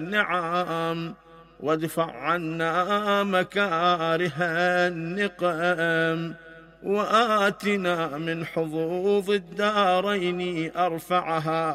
النعم وادفع عنا مكاره النقم، وآتنا من حظوظ الدارين أرفعها